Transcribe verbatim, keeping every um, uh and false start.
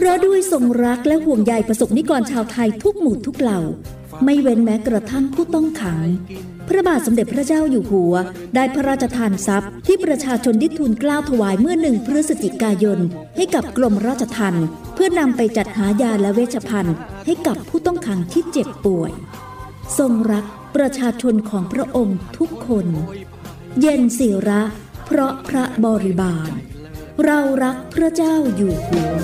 ราะด้วยทรงรักและห่วงใยประสบนิกรชาวไทยทุกหมู่ทุกเหล่าไม่เว้นแม้กระทั่งผู้ต้องขังพระบาทสมเด็จพระเจ้าอยู่หัวได้พระราชทานทรัพย์ที่ประชาชนได้ทูลเกล้าถวายเมื่อหนึ่งพฤศจิกายนให้กับกรมราชทัณฑ์เพื่อนำไปจัดหายาและเวชภัณฑ์ให้กับผู้ต้องขังที่เจ็บป่วยทรงรักประชาชนของพระองค์ทุกคนเย็นศิระเพราะพระบริบาลเรารักพระเจ้าอยู่หัว